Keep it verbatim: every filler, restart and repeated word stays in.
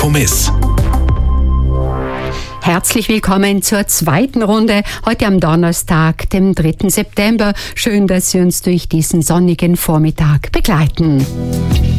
Pommes. Herzlich willkommen zur zweiten Runde, heute am Donnerstag, dem dritten September. Schön, dass Sie uns durch diesen sonnigen Vormittag begleiten.